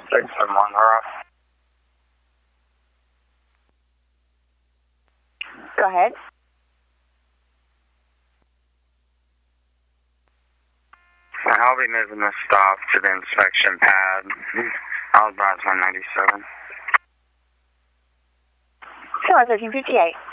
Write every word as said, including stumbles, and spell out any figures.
six seven one, we're off. Go ahead. I'll be moving this stop to the inspection pad. I'll advise one ninety-seven. Two one thirteen fifty-eight.